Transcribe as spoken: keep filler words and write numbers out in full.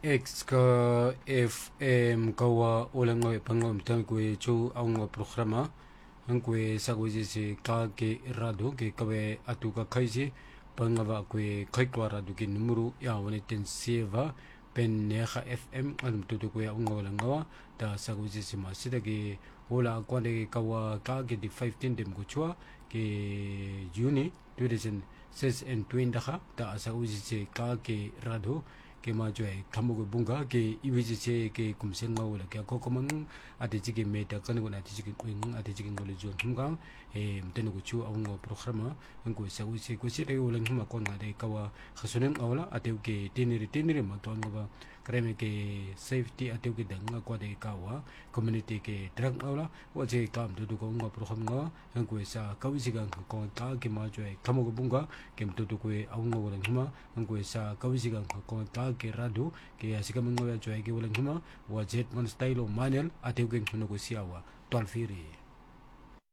X ka F M kawa ulang ngoy pangom tang kwe chu ang programa ang kwe sa kwe si ka ke rado ke kawe atu ka kaisi pangaba kwe kai kwa rado ke numero ya wani ten seva pen neha F M ang tutu kwe ang ulang ngawa da sa kwe si masida ke wala kwa de kawa ka ke di fifteen dem kuchwa ke Juni twenty twenty da sa kwe si ka ke rado ke ma joy kamugo bunga ke iwiji che ke kumsen ma wala ke ko komang ate chike meta kan ko ate chike kuin ate chike ngole jon humga e mtene ko chu awng programa ngo sa usi ko che de wala huma ko ngade kawa khasunen awla ate ke tiniri tiniri ma to ngaba kreme ke safety ate ke danga ko de kawa community ke drang awla wa che kam du ko ngo programa ngo sa kawisi ga ko ta ke ma joy kamugo bunga ke mtu ko awng wala huma ngo sa kawisi ga ko ta ke rado ke asika mengoya joy ke wala huma wa jet man style o manel ate ke ngno ko siawa twelve